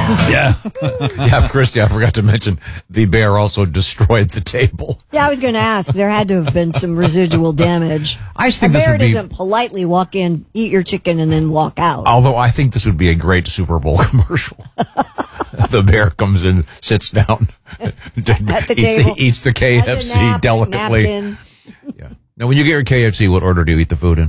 Yeah. Yeah, Christy, I forgot to mention the bear also destroyed the table. Yeah, I was going to ask. There had to have been some residual damage. I think a this bear would be, doesn't politely walk in, eat your chicken, and then walk out. although I think this would be a great Super Bowl commercial. The bear comes in, sits down, At the table. eats the Has a KFC delicately. napkin. Yeah. Now, when you get your KFC, what order do you eat the food in?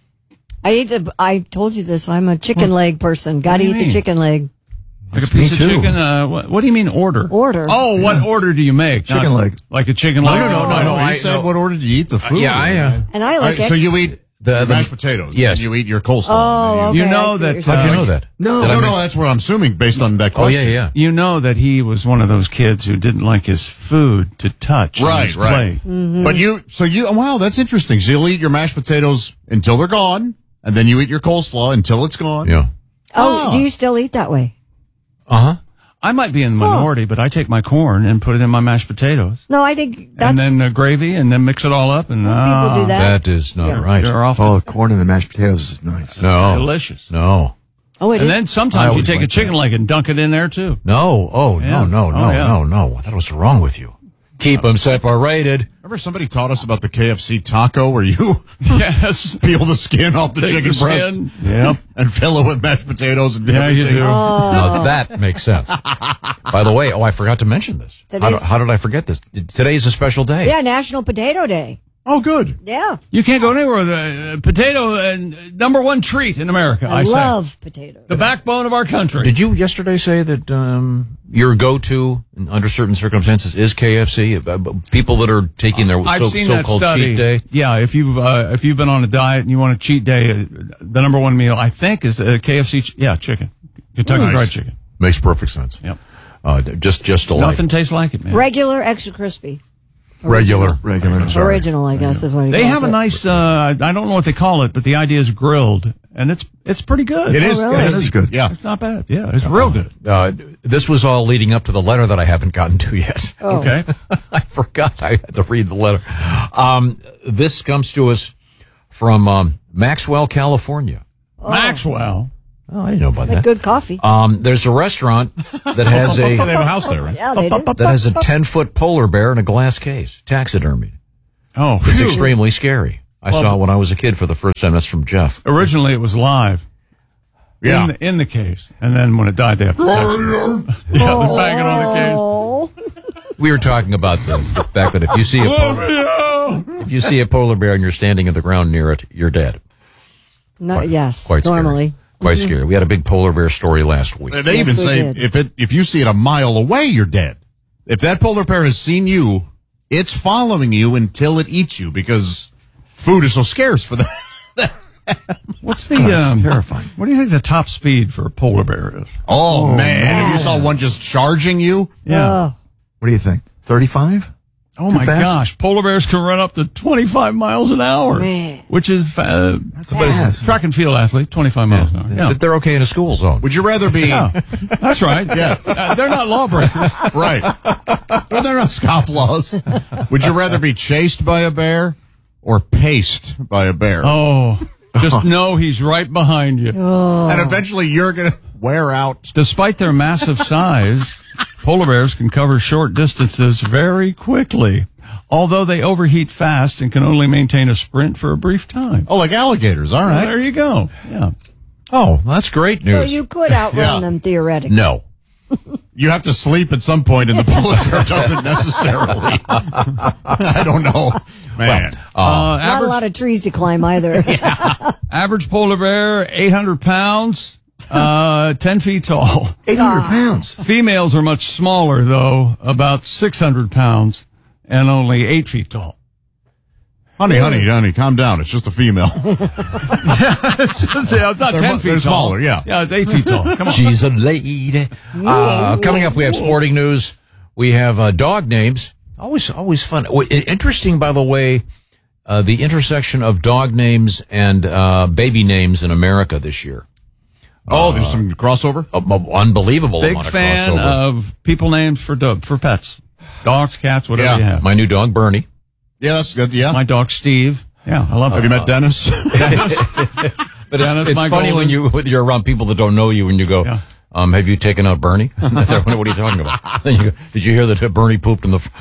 I told you this. I'm a chicken leg person. Got to do you eat the mean? chicken leg. Like a That's me piece of too. chicken? What do you mean order? Order. Oh, what order do you make? Chicken leg. Like a chicken leg? No, You said what order do you eat the food? And I like So you eat The mashed potatoes. yes. And you eat your coleslaw. Oh, okay. You I know see that- what you're How'd saying. you know that? No, Did I No, make- that's what I'm assuming based on that Oh, question. yeah. You know that he was one of those kids who didn't like his food to touch on Right, his right. plate. But wow, that's interesting. So you'll eat your mashed potatoes until they're gone, and then you eat your coleslaw until it's gone. Yeah. Oh, do you still eat that way? Uh-huh. I might be in the minority, but I take my corn and put it in my mashed potatoes. No, I think that's... And then gravy, and then mix it all up. And people do that. That is not Yeah. right. You're off Oh, to the corn and the mashed potatoes is nice. No. delicious. No. Oh, it And is. then I sometimes you always take a like chicken leg and dunk it in there, too. No. Oh, Yeah. no. Oh, yeah. No. What was wrong with you? Keep them separated. Remember somebody taught us about the KFC taco where you Yes. peel the skin off the Take chicken the breast skin. Yep. and fill it with mashed potatoes and Yeah, you everything. do. Now that makes sense. By the way, I forgot to mention this. Today's- How did I forget this? Today is a special day. Yeah, National Potato Day. Oh, good. Yeah. You can't go anywhere with a potato, number one treat in America, I say. love potatoes. The backbone of our country. Did you yesterday say that your go-to under certain circumstances is KFC? People that are taking their I've seen that so-called study. cheat day? Yeah, if you've been on a diet and you want a cheat day, the number one meal, I think, is KFC, chicken. Kentucky Nice. Fried Chicken. Makes perfect sense. Yep. Just delightful. Nothing tastes like it, man. Regular, extra crispy. Regular. Regular. Sorry. Original, I guess, is what he They calls have a it. nice, I don't know what they call it, but the idea is grilled, and it's pretty good. It is. really? It That is good. Yeah. It's not bad. Yeah, it's real good. This was all leading up to the letter that I haven't gotten to yet. Oh. Okay. I forgot I had to read the letter. This comes to us from Maxwell, California. Maxwell. Oh, I didn't know about Like that. good coffee. There's a restaurant that has They a have a house there, right? Yeah, they do. that has a 10-foot polar bear in a glass case, taxidermied. Oh, It's phew. extremely scary. I saw it when I was a kid for the first time. That's from Jeff. Originally, it was live. Yeah. In the case. And then when it died, they have to they're banging on the case. Oh, We were talking about the fact that if you see a polar bear and you're standing in the ground near it, you're dead. no, yes, Quite scary. normally. Quite scary. We had a big polar bear story last week. They Yes, even we say did. if you see it a mile away, you're dead. If that polar bear has seen you, it's following you until it eats you because food is so scarce for them. What's the, It's terrifying. what do you think the top speed for a polar bear is? Oh, man. If you saw one just charging you, Yeah. What do you think? 35? Oh Too my fast? gosh, polar bears can run up to 25 miles an hour, Man. which is fast. track and field athlete, 25 miles an hour. Yeah, They're okay in a school zone. would you rather be that's right. Yeah. They're not lawbreakers. right? Well, they're not scofflaws. Would you rather be chased by a bear or paced by a bear? Oh, just know he's right behind you. And eventually you're going to wear out. Despite their massive size, polar bears can cover short distances very quickly, although they overheat fast and can only maintain a sprint for a brief time. Oh, like alligators. All Well, right. there you go. Yeah. Oh, that's great So news. you could outrun Yeah. them theoretically. No. You have to sleep at some point, and the polar bear doesn't necessarily. I don't know, man. Not a Average, lot of trees to climb either. average polar bear, 800 pounds, 10 feet tall. 800 pounds. Females are much smaller, though, about 600 pounds and only 8 feet tall. honey, calm down. It's just a female. It's not 10 feet they're tall. smaller, yeah. Yeah, it's 8 feet tall. Come on. She's a lady. Coming up, we have sporting news. We have dog names. Always fun. Interesting, by the way, the intersection of dog names and baby names in America this year. Oh, there's some crossover? Unbelievable Big amount of fan crossover. of people names for pets. Dogs, cats, whatever Yeah. you have. My new dog, Bernie. Yeah, that's good. Yeah. My dog, Steve. Yeah, I love Have it. you met Dennis? But Dennis, it's my funny golden. when you're around people that don't know you and you go, Yeah. Have you taken out Bernie? What are you talking about? Did you hear that Bernie pooped in the,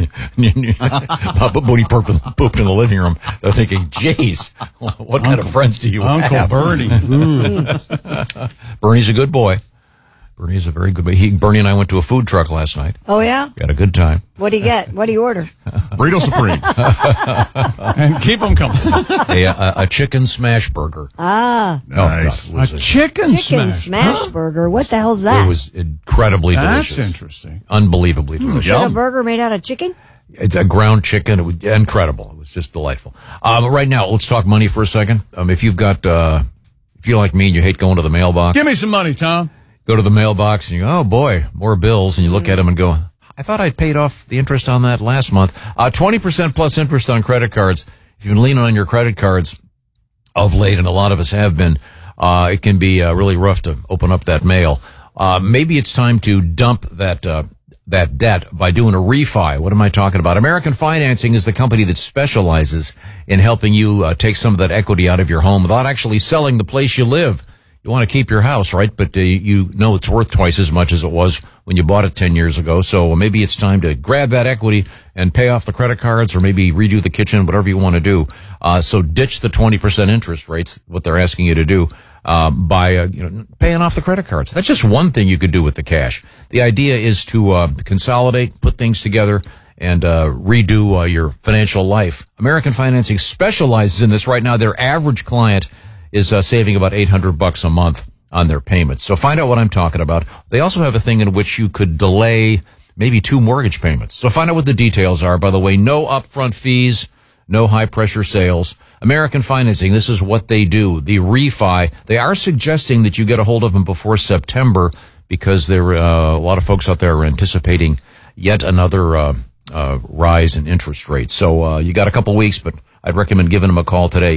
Bernie pooped in the living room? They're thinking, geez, what kind of friends do you have? Uncle Bernie. Bernie's a good boy. Bernie's a very good boy. Bernie and I went to a food truck last night. Oh, yeah? We had a good time. What do you get? What do you order? Burrito Supreme. And keep them coming. A chicken smash burger. Ah. Nice. God, it was Chicken smash burger. What the hell's that? It was incredibly delicious. That's interesting. Unbelievably delicious. Is it a burger made out of chicken? It's a ground chicken. It was incredible. It was just delightful. Right now, let's talk money for a second. If you've got, if you're like me and you hate going to the mailbox. Give me some money, Tom. Go to the mailbox and you go, oh boy, more bills. And you look at them and go, I thought I'd paid off the interest on that last month. 20% plus interest on credit cards. If you've been leaning on your credit cards of late, and a lot of us have been, it can be really rough to open up that mail. Maybe it's time to dump that debt by doing a refi. What am I talking about? American Financing is the company that specializes in helping you take some of that equity out of your home without actually selling the place you live. You want to keep your house, right? But you know it's worth twice as much as it was when you bought it 10 years ago. So maybe it's time to grab that equity and pay off the credit cards, or maybe redo the kitchen, whatever you want to do. So ditch the 20% interest rates, what they're asking you to do, by paying off the credit cards. That's just one thing you could do with the cash. The idea is to consolidate, put things together, and redo your financial life. American Financing specializes in this right now. Their average client is saving about $800 a month on their payments. So find out what I'm talking about. They also have a thing in which you could delay maybe 2 mortgage payments. So find out what the details are. By the way, no upfront fees, no high pressure sales. American Financing, this is what they do. The refi, they are suggesting that you get a hold of them before September, because there a lot of folks out there are anticipating yet another rise in interest rates. So you got a couple weeks, but I'd recommend giving them a call today.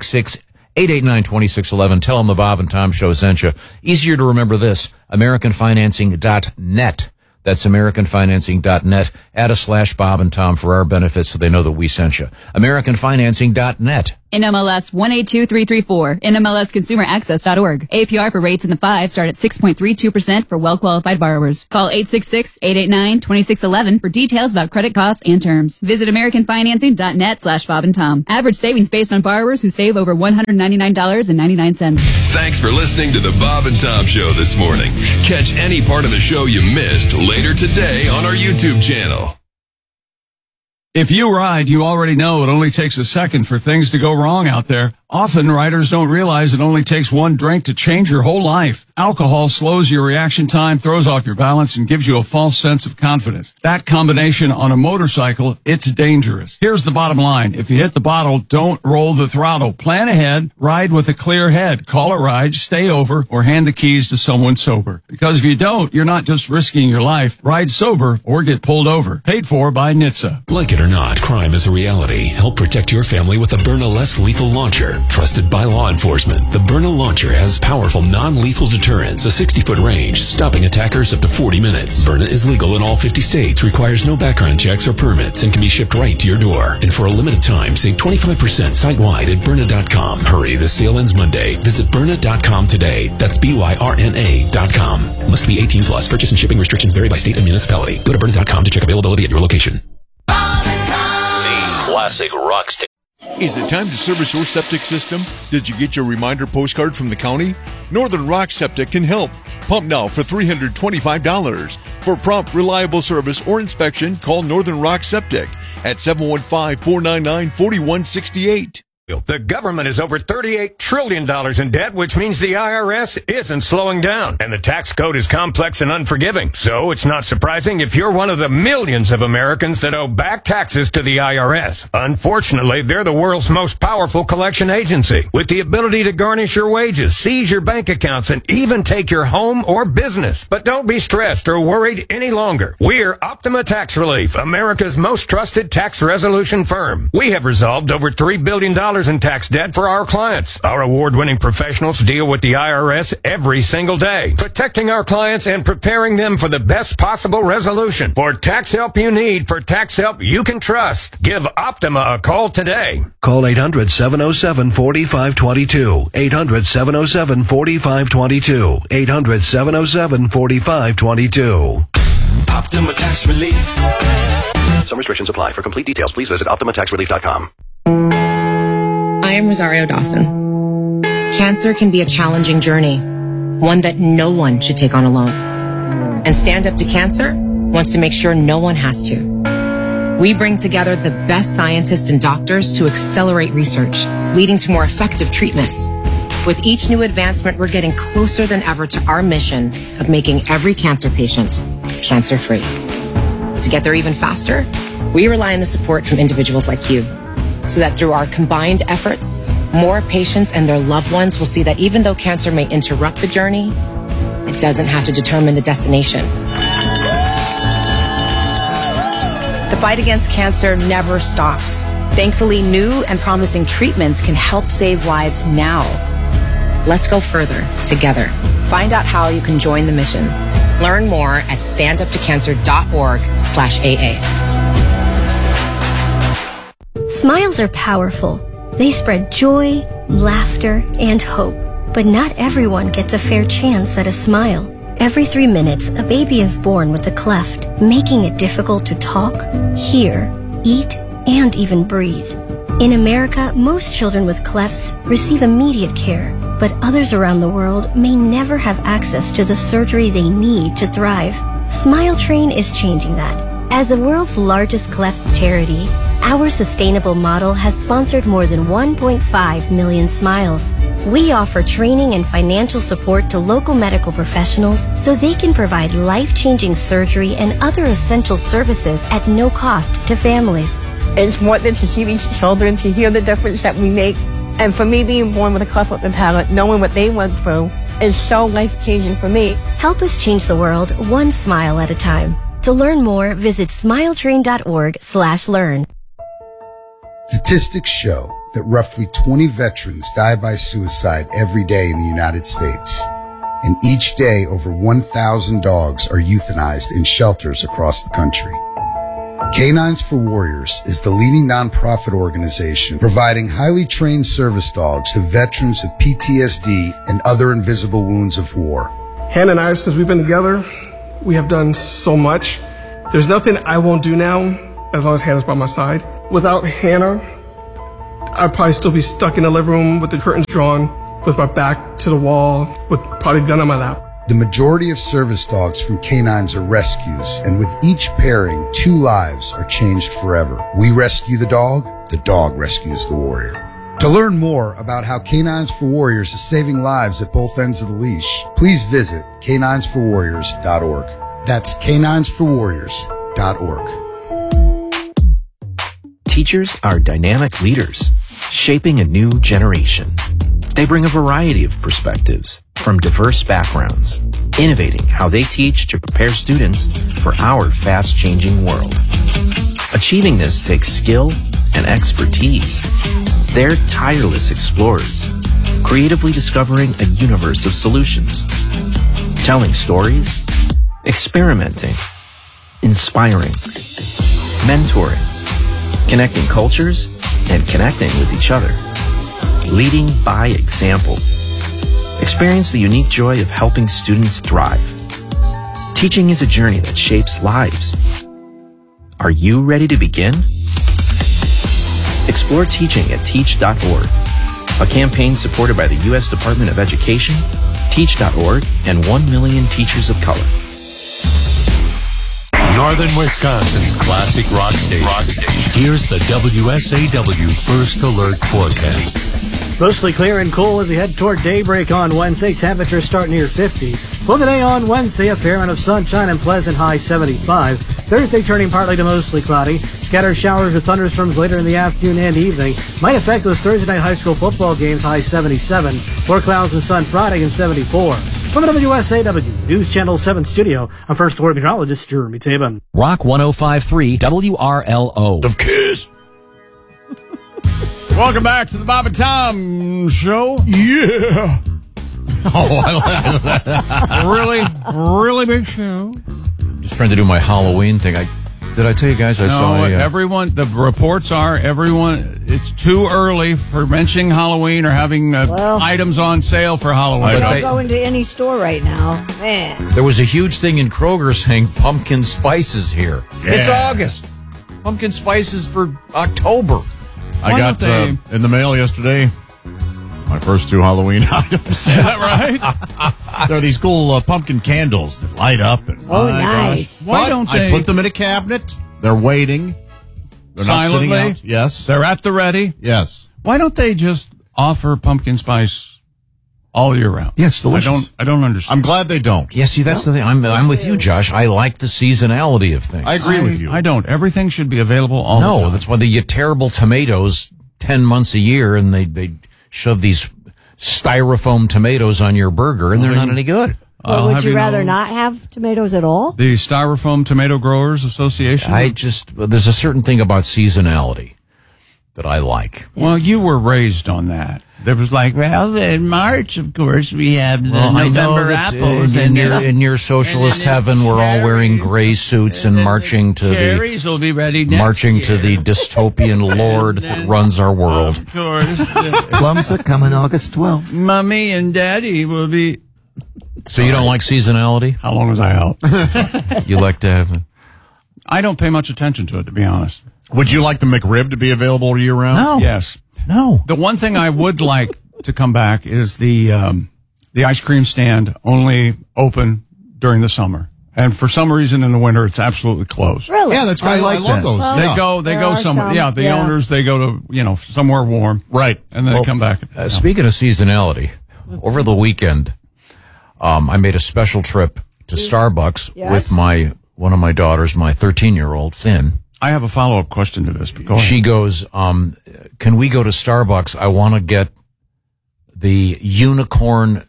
866-889-2611. Tell them the Bob and Tom Show sent you. Easier to remember this, AmericanFinancing.net. That's AmericanFinancing.net. Add a /Bob and Tom for our benefits so they know that we sent you. AmericanFinancing.net. NMLS 182334. NMLSConsumerAccess.org. APR for rates in the 5 start at 6.32% for well-qualified borrowers. Call 866-889-2611 for details about credit costs and terms. Visit AmericanFinancing.net /Bob and Tom. Average savings based on borrowers who save over $199.99. Thanks for listening to the Bob and Tom Show this morning. Catch any part of the show you missed later today on our YouTube channel. If you ride, you already know it only takes a second for things to go wrong out there. Often, riders don't realize it only takes one drink to change your whole life. Alcohol slows your reaction time, throws off your balance, and gives you a false sense of confidence. That combination on a motorcycle, it's dangerous. Here's the bottom line. If you hit the bottle, don't roll the throttle. Plan ahead, ride with a clear head. Call a ride, stay over, or hand the keys to someone sober. Because if you don't, you're not just risking your life. Ride sober or get pulled over. Paid for by NHTSA. Like it or not, crime is a reality. Help protect your family with the Byrna Less Lethal Launcher. Trusted by law enforcement, the Byrna Launcher has powerful non-lethal deterrence, a 60-foot range, stopping attackers up to 40 minutes. Byrna is legal in all 50 states, requires no background checks or permits, and can be shipped right to your door. And for a limited time, save 25% site-wide at Byrna.com. Hurry, the sale ends Monday. Visit Byrna.com today. That's BYRNA.com. Must be 18 plus. Purchase and shipping restrictions vary by state and municipality. Go to Byrna.com to check availability at your location. The classic rock station. Is it time to service your septic system? Did you get your reminder postcard from the county? Northern Rock Septic can help. Pump now for $325. For prompt, reliable service or inspection, call Northern Rock Septic at 715-499-4168. The government is over $38 trillion in debt, which means the IRS isn't slowing down. And the tax code is complex and unforgiving. So it's not surprising if you're one of the millions of Americans that owe back taxes to the IRS. Unfortunately, they're the world's most powerful collection agency, with the ability to garnish your wages, seize your bank accounts, and even take your home or business. But don't be stressed or worried any longer. We're Optima Tax Relief, America's most trusted tax resolution firm. We have resolved over $3 billion $1,000 in tax debt for our clients. Our award-winning professionals deal with the IRS every single day, protecting our clients and preparing them for the best possible resolution. For tax help you need, for tax help you can trust, give Optima a call today. Call 800-707-4522. 800-707-4522. 800-707-4522. Optima Tax Relief. Some restrictions apply. For complete details, please visit OptimaTaxRelief.com. I am Rosario Dawson. Cancer can be a challenging journey, one that no one should take on alone. And Stand Up to Cancer wants to make sure no one has to. We bring together the best scientists and doctors to accelerate research, leading to more effective treatments. With each new advancement, we're getting closer than ever to our mission of making every cancer patient cancer-free. To get there even faster, we rely on the support from individuals like you, so that through our combined efforts, more patients and their loved ones will see that even though cancer may interrupt the journey, it doesn't have to determine the destination. The fight against cancer never stops. Thankfully, new and promising treatments can help save lives now. Let's go further together. Find out how you can join the mission. Learn more at standuptocancer.org/AA. Smiles are powerful. They spread joy, laughter, and hope. But not everyone gets a fair chance at a smile. Every 3 minutes, a baby is born with a cleft, making it difficult to talk, hear, eat, and even breathe. In America, most children with clefts receive immediate care, but others around the world may never have access to the surgery they need to thrive. Smile Train is changing that. As the world's largest cleft charity, our sustainable model has sponsored more than 1.5 million smiles. We offer training and financial support to local medical professionals so they can provide life-changing surgery and other essential services at no cost to families. It's important to see these children, to hear the difference that we make. And for me, being born with a cleft lip and palate, knowing what they went through, is so life-changing for me. Help us change the world one smile at a time. To learn more, visit smiletrain.org/learn. Statistics show that roughly 20 veterans die by suicide every day in the United States. And each day, over 1,000 dogs are euthanized in shelters across the country. Canines for Warriors is the leading nonprofit organization providing highly trained service dogs to veterans with PTSD and other invisible wounds of war. Hannah and I, since we've been together, we have done so much. There's nothing I won't do now as long as Hannah's by my side. Without Hannah, I'd probably still be stuck in the living room with the curtains drawn, with my back to the wall, with probably a gun on my lap. The majority of service dogs from canines are rescues, and with each pairing, 2 lives are changed forever. We rescue the dog rescues the warrior. To learn more about how Canines for Warriors is saving lives at both ends of the leash, please visit caninesforwarriors.org. That's caninesforwarriors.org. Teachers are dynamic leaders, shaping a new generation. They bring a variety of perspectives from diverse backgrounds, innovating how they teach to prepare students for our fast-changing world. Achieving this takes skill and expertise. They're tireless explorers, creatively discovering a universe of solutions, telling stories, experimenting, inspiring, mentoring, connecting cultures, and connecting with each other. Leading by example. Experience the unique joy of helping students thrive. Teaching is a journey that shapes lives. Are you ready to begin? Explore teaching at teach.org, a campaign supported by the U.S. Department of Education, Teach.org, and 1 million teachers of color. Northern Wisconsin's classic rock station. Here's the WSAW First Alert forecast. Mostly clear and cool as we head toward daybreak on Wednesday. Temperatures start near 50. For the day on Wednesday, a fair amount of sunshine and pleasant, high 75. Thursday turning partly to mostly cloudy. Scattered showers with thunderstorms later in the afternoon and evening. Might affect those Thursday night high school football games, high 77. More clouds and sun Friday and 74. From the WSAW News Channel 7 studio, I'm First Alert meteorologist Jeremy Tabin. Rock 105.3 WRLO. Of Kiss. Welcome back to the Bob and Tom Show. Yeah. Really big show. Just trying to do my Halloween thing. Did I tell you guys I saw everyone, the reports are it's too early for mentioning Halloween or having items on sale for Halloween. Don't go into any store right now. Man. There was a huge thing in Kroger saying pumpkin spices here. Yeah. It's August. Pumpkin spices for October. I got in the mail yesterday my first 2 Halloween items. Is that right? There are these cool pumpkin candles that light up. And nice. Gosh. Why don't they? I put them in a cabinet. They're waiting. They're not sitting out. Yes. They're at the ready. Yes. Why don't they just offer pumpkin spice all year round? Yes, delicious. I don't understand. I'm glad they don't. Yeah, see, that's the thing. I'm with you, Josh. I like the seasonality of things. I agree with you. I don't. Everything should be available all the time. No, that's why they get terrible tomatoes 10 months a year, and they shove these styrofoam tomatoes on your burger, and they're not any good. Well, would you rather not have tomatoes at all? The Styrofoam Tomato Growers Association? There's a certain thing about seasonality that I like. Well, you were raised on that. There was like, well, in March, of course, we have the November apples. In your socialist heaven, we're all wearing gray suits and marching to cherries will be ready next to year. the dystopian lord that runs our world. Of course. Plums are coming August 12th. Mommy and Daddy will be... So you don't like seasonality? How long was I out? You like to have... I don't pay much attention to it, to be honest. Would you like the McRib to be available year round? No. Yes. No. The one thing I would like to come back is the ice cream stand only open during the summer. And for some reason in the winter, it's absolutely closed. Really? Yeah, that's great. I love those. Well, They go somewhere. some. Yeah, the owners, they go to, somewhere warm. Right. And then they come back. Speaking of seasonality, over the weekend, I made a special trip to Starbucks with one of my daughters, my 13-year-old, Finn. I have a follow-up question to this, but go ahead. She goes, can we go to Starbucks? I want to get the unicorn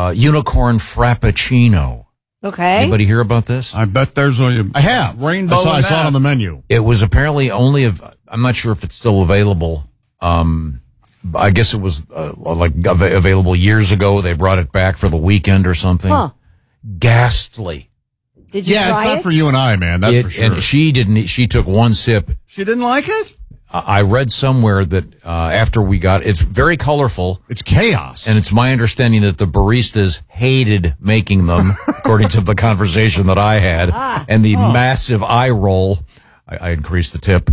frappuccino. Okay. Anybody hear about this? I bet there's a I have. rainbow. I saw it on the menu. It was apparently I'm not sure if it's still available. I guess it was available years ago. They brought it back for the weekend or something. Huh. Ghastly. Did you try it's not it? for you and I, man. That's for sure. And she didn't. She took one sip. She didn't like it? I read somewhere that after we got it's very colorful. It's chaos. And it's my understanding that the baristas hated making them, according to the conversation that I had, and the massive eye roll. I increased the tip.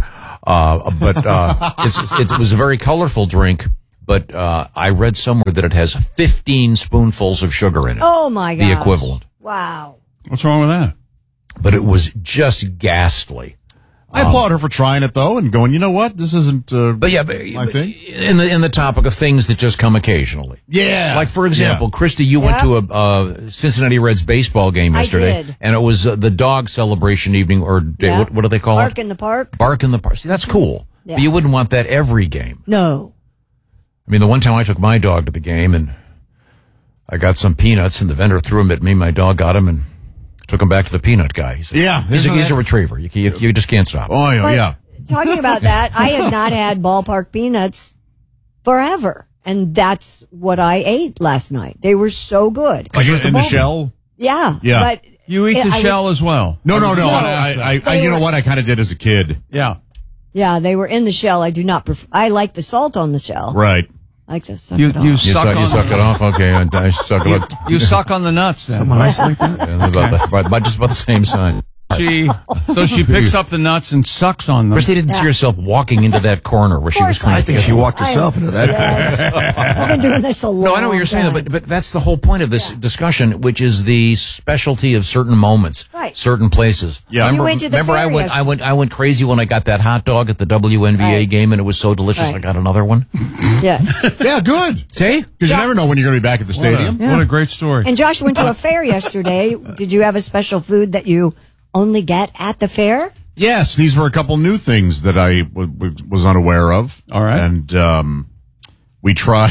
It was a very colorful drink, but I read somewhere that it has 15 spoonfuls of sugar in it. Oh, my gosh. The equivalent. Wow. What's wrong with that? But it was just ghastly. I applaud her for trying it, though, and going, you know what? This isn't my thing. In the topic of things that just come occasionally. Yeah. Like, for example, Christy, you went to a Cincinnati Reds baseball game yesterday. I did. And it was the dog celebration evening, or what do they call it? Bark in the Park. Bark in the Park. See, that's cool. Yeah. But you wouldn't want that every game. No. I mean, the one time I took my dog to the game, and I got some peanuts, and the vendor threw them at me. My dog got them, and took him back to the peanut guy. He's a retriever. You just can't stop. Oh, yeah. Talking about that, I had not had ballpark peanuts forever. And that's what I ate last night. They were so good. Like in the shell? Yeah. Yeah. But you eat the shell as well. No. I you know what? I kind of did as a kid. Yeah. Yeah, they were in the shell. I do not prefer. I like the salt on the shell. Right. I like to suck it off. You suck it off? Okay. I suck it off. You suck on the nuts then. Someone else like that? Yeah, just about the same size. She picks up the nuts and sucks on them. Christy didn't see herself walking into that corner where she was trying I think she walked herself into that. Yes. I've been doing this a long time. No, I know what you're saying, but that's the whole point of this discussion, which is the specialty of certain moments, certain places. Yeah, you went to the fair I went crazy when I got that hot dog at the WNBA game, and it was so delicious. I got another one. Yes. Yeah, good. See, because you never know when you're going to be back at the stadium. What a great story. And Josh went to a fair yesterday. Did you have a special food that you only get at the fair? Yes, these were a couple new things that I was unaware of. All right. And we tried.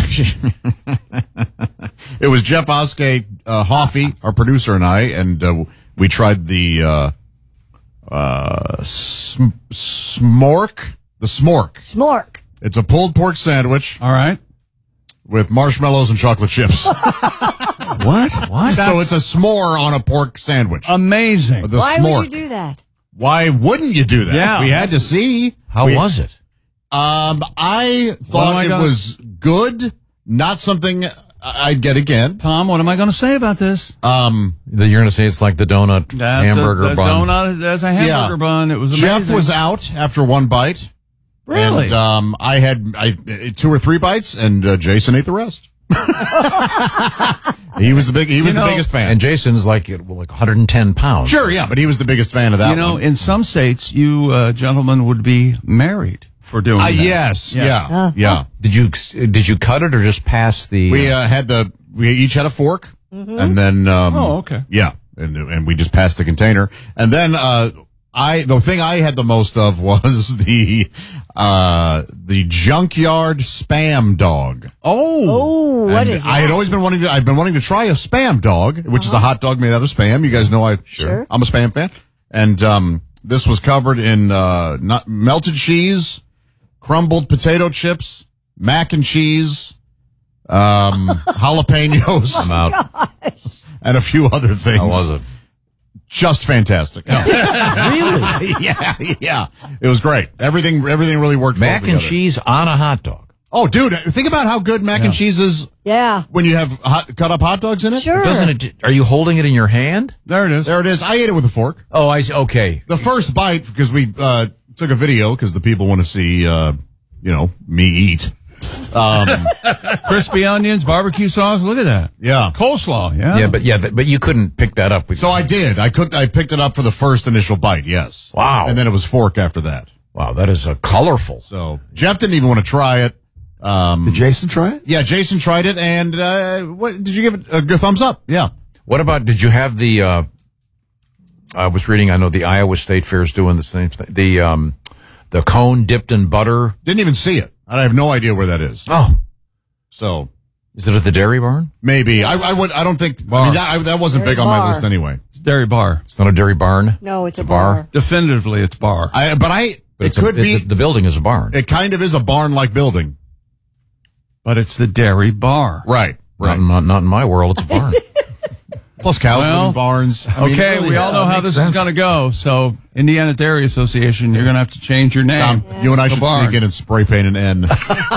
It was Jeff Oskey, Hoffy, our producer, and I, and we tried the smork. The smork. Smork. It's a pulled pork sandwich. All right. With marshmallows and chocolate chips. What? So it's a s'more on a pork sandwich. Amazing. The Why s'more. would you do that? Why wouldn't you do that? Yeah. We had to see. How was it? I thought it was good. Not something I'd get again. Tom, what am I going to say about this? You're going to say it's like the donut hamburger the bun. Donut as a hamburger bun. It was amazing. Jeff was out after one bite. Really? And I had 2 or 3 bites, and Jason ate the rest. He was the biggest fan. And Jason's like 110 pounds. Sure, yeah, but he was the biggest fan of that one. In some states, you gentlemen would be married for doing that. Yes, yeah. Did you cut it or just pass the? We each had a fork, and then okay, yeah, and we just passed the container, and then the thing I had the most of was the junkyard spam dog. Oh, what is that? I had always been wanting to try a spam dog, which is a hot dog made out of spam. You guys know I'm a spam fan, and this was covered in melted cheese, crumbled potato chips, mac and cheese, jalapenos, and a few other things. How was it? Just fantastic. Really? Yeah. It was great. Everything really worked well Mac together. and cheese on a hot dog. Oh, dude, think about how good mac and cheese is. Yeah. When you have cut up hot dogs in it. Sure. Doesn't it? Are you holding it in your hand? There it is. There it is. I ate it with a fork. Oh, I see. Okay. The first bite, because we took a video because the people want to see, me eat. Crispy onions, barbecue sauce. Look at that. Yeah. Coleslaw. Yeah. But you couldn't pick that up. So I did. I picked it up for the first initial bite. Yes. Wow. And then it was fork after that. Wow, that is colorful. So Jeff didn't even want to try it. Did Jason try it? Yeah, Jason tried it, and what did you give it a good thumbs up? Yeah. What about? Did you have the? I was reading. I know the Iowa State Fair is doing the same thing. The cone dipped in butter. Didn't even see it. I have no idea where that is. Oh, so is it at the Dairy Barn? Maybe. I don't think. I mean, that wasn't Dairy big on my Bar. list anyway. It's Dairy Bar. It's not a Dairy Barn. No, it's a bar. Definitively, it's bar. But it could be. The building is a barn. It kind of is a barn-like building. But it's the Dairy Bar. Right. Not in my world. It's a barn. Plus cows live in barns. I mean, Okay, really, we all know how this is going to go. So, Indiana Dairy Association, you're going to have to change your name. You and I The should barn. sneak in and spray paint an N.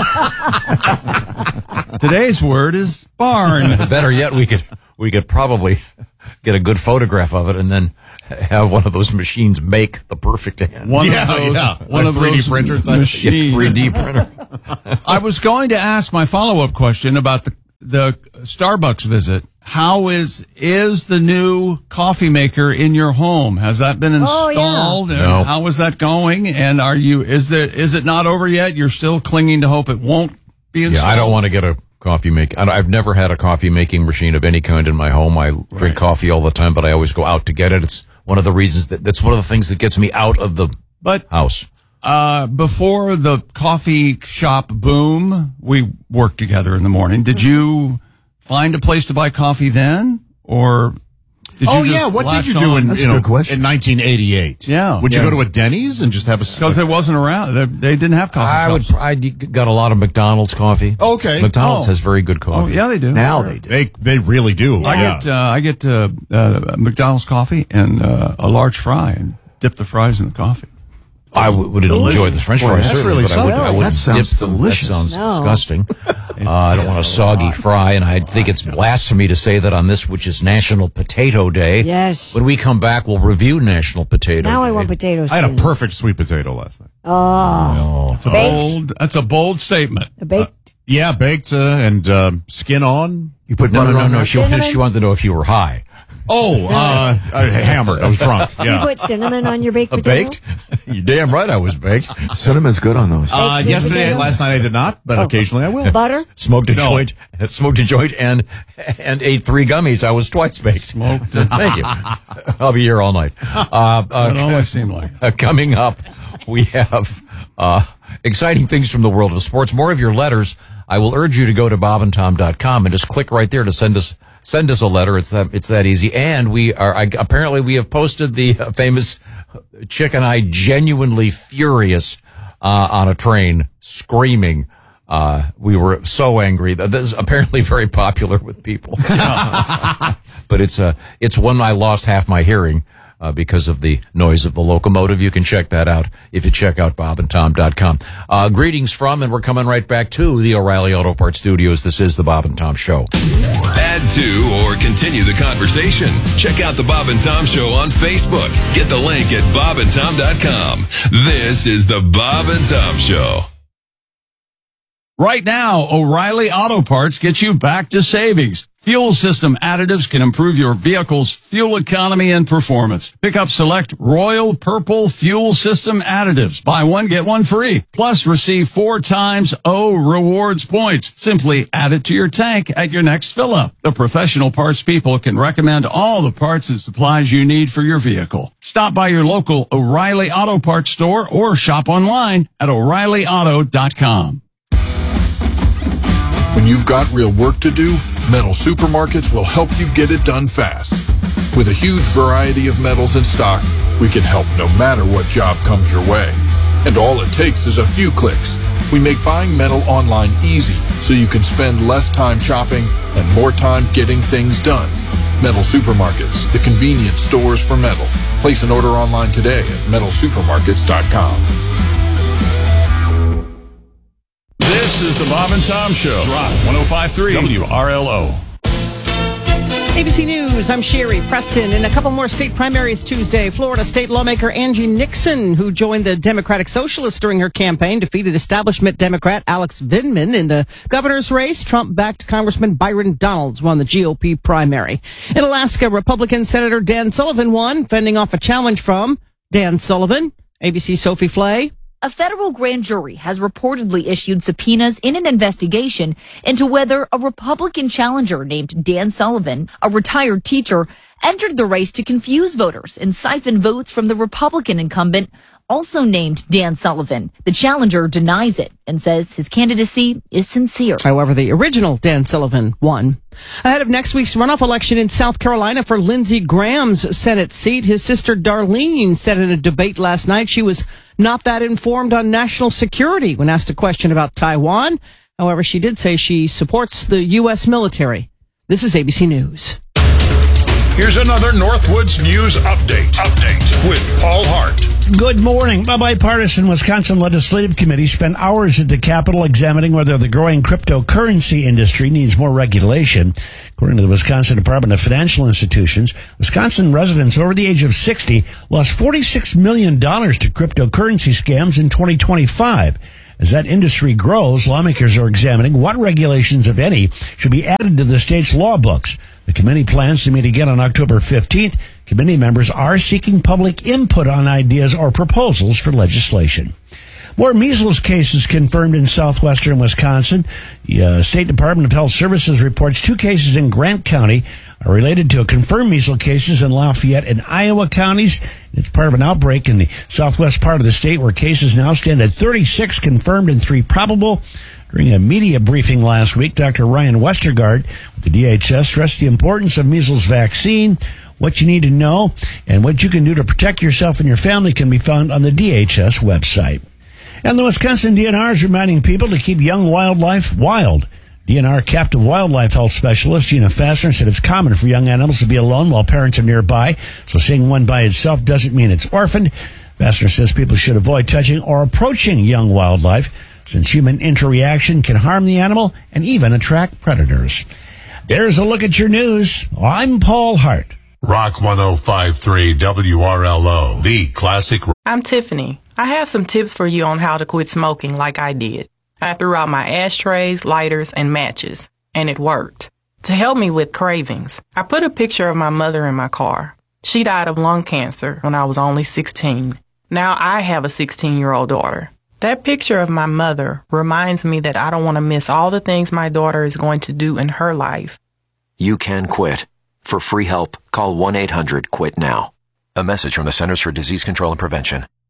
Today's word is barn. Better yet, we could probably get a good photograph of it and then have one of those machines make the perfect hand. One of those 3D printer type. machines. 3D printer. I was going to ask my follow-up question about the Starbucks visit. How is the new coffee maker in your home? Has that been installed? yeah. And No. how is that going? And is it not over yet? You're still clinging to hope it won't be installed? Yeah, I don't want to get a coffee make. I've never had a coffee making machine of any kind in my home. I drink coffee all the time, but I always go out to get it. It's one of the reasons that's one of the things that gets me out of the house. Before the coffee shop boom, we worked together in the morning. Did you find a place to buy coffee then, or did you just what did latch you do on? in 1988? Yeah. Would you Yeah. go to a Denny's and just have a? Because it wasn't around. They didn't have coffee shops. I got a lot of McDonald's coffee. Okay. McDonald's has very good coffee. Oh, yeah, they do. Now they do. They really do. I get McDonald's coffee and a large fry and dip the fries in the coffee. I would enjoy the French Boy, fries, that's certainly, really but I something. wouldn't That sounds dip them. delicious. That sounds No. disgusting. I don't want a soggy fry, and I think it's blasphemy to say that on this, which is National Potato Day. Yes. When we come back, we'll review National Potato Now Day. I want potatoes. I had a perfect sweet potato last night. Oh. That's a bold statement. Baked. Yeah, baked and skin on. You put No. She wanted to know if you were high. Oh, hammered. I was drunk. You Yeah. put cinnamon on your baked potato? Baked? You're damn right I was baked. Cinnamon's good on those. Yesterday, last night I did not, but occasionally I will. Butter? Smoked a joint and ate 3 gummies. I was twice baked. Smoked. Thank you. I'll be here all night. It always seemed like. Coming up, we have exciting things from the world of sports. More of your letters. I will urge you to go to bobandtom.com and just click right there to send us a letter. It's that easy. And apparently we have posted the famous Chick and I genuinely furious on a train screaming. We were so angry. This is apparently very popular with people. But it's one I lost half my hearing because of the noise of the locomotive. You can check that out if you check out bobandtom.com. Greetings from, and we're coming right back to the O'Reilly Auto Parts Studios. This is the Bob and Tom Show. Add to or continue the conversation. Check out the Bob and Tom Show on Facebook. Get the link at bobandtom.com. This is the Bob and Tom Show. Right now, O'Reilly Auto Parts gets you back to savings. Fuel system additives can improve your vehicle's fuel economy and performance. Pick up select Royal Purple fuel system additives. Buy one, get one free. Plus, receive 4 times O rewards points. Simply add it to your tank at your next fill-up. The professional parts people can recommend all the parts and supplies you need for your vehicle. Stop by your local O'Reilly Auto Parts store or shop online at O'ReillyAuto.com. When you've got real work to do, Metal Supermarkets will help you get it done fast. With a huge variety of metals in stock, we can help no matter what job comes your way. And all it takes is a few clicks. We make buying metal online easy so you can spend less time shopping and more time getting things done. Metal Supermarkets, the convenient stores for metal. Place an order online today at metalsupermarkets.com. This is the Bob and Tom Show. Rock 105.3 WRLO. ABC News, I'm Sherry Preston. In a couple more state primaries Tuesday, Florida state lawmaker Angie Nixon, who joined the Democratic Socialists during her campaign, defeated establishment Democrat Alex Vindman in the governor's race. Trump-backed Congressman Byron Donalds won the GOP primary. In Alaska, Republican Senator Dan Sullivan won, fending off a challenge from Dan Sullivan. ABC Sophie Flay. A federal grand jury has reportedly issued subpoenas in an investigation into whether a Republican challenger named Dan Sullivan, a retired teacher, entered the race to confuse voters and siphon votes from the Republican incumbent, also named Dan Sullivan. The challenger denies it and says his candidacy is sincere. However, the original Dan Sullivan won. Ahead of next week's runoff election in South Carolina for Lindsey Graham's Senate seat, his sister Darlene said in a debate last night she was not that informed on national security when asked a question about Taiwan. However, she did say she supports the U.S. military. This is ABC News. Here's another Northwoods News Update with Paul Hart. Good morning. A bipartisan Wisconsin Legislative Committee spent hours at the Capitol examining whether the growing cryptocurrency industry needs more regulation. According to the Wisconsin Department of Financial Institutions, Wisconsin residents over the age of 60 lost $46 million to cryptocurrency scams in 2025. As that industry grows, lawmakers are examining what regulations, if any, should be added to the state's law books. The committee plans to meet again on October 15th. Committee members are seeking public input on ideas or proposals for legislation. More measles cases confirmed in southwestern Wisconsin. The State Department of Health Services reports 2 cases in Grant County are related to confirmed measles cases in Lafayette and Iowa counties. It's part of an outbreak in the southwest part of the state where cases now stand at 36 confirmed and 3 probable. During a media briefing last week, Dr. Ryan Westergaard with the DHS stressed the importance of measles vaccine. What you need to know and what you can do to protect yourself and your family can be found on the DHS website. And the Wisconsin DNR is reminding people to keep young wildlife wild. DNR captive wildlife health specialist Gina Fassner said it's common for young animals to be alone while parents are nearby, so seeing one by itself doesn't mean it's orphaned. Fassner says people should avoid touching or approaching young wildlife, since human interreaction can harm the animal and even attract predators. There's a look at your news. I'm Paul Hart. Rock 105.3 WRLO, the classic. I'm Tiffany. I have some tips for you on how to quit smoking like I did. I threw out my ashtrays, lighters, and matches, and it worked. To help me with cravings, I put a picture of my mother in my car. She died of lung cancer when I was only 16. Now I have a 16-year-old daughter. That picture of my mother reminds me that I don't want to miss all the things my daughter is going to do in her life. You can quit. For free help, call 1-800-QUIT-NOW. A message from the Centers for Disease Control and Prevention.